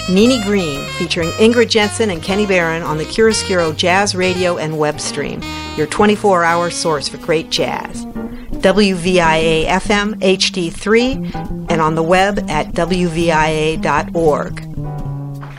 Nini Green, featuring Ingrid Jensen and Kenny Barron on the Chiaroscuro Jazz Radio and web stream, your 24-hour source for great jazz. WVIA FM HD3 and on the web at WVIA.org.